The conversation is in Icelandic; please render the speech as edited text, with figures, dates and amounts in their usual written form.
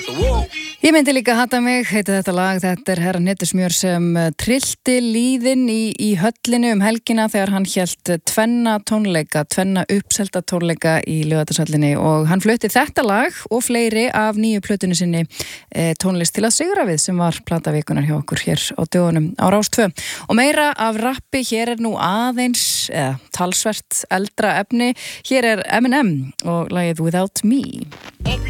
Ég myndi líka hata mig, heiti þetta lag. Þetta herra Netusmjör sem trillti líðin í höllinu helgina þegar hann hélt tvenna uppselda tónleika í Laugardalshöllinni og hann flutti þetta lag og fleiri af nýju plötunni sinni tónlist til að sigra við sem var platavíkunar hjá okkur hér á dögunum á Rás 2. Og meira af rappi, hér nú aðeins talsvert eldra efni. Hér Eminem og lagið Without Me.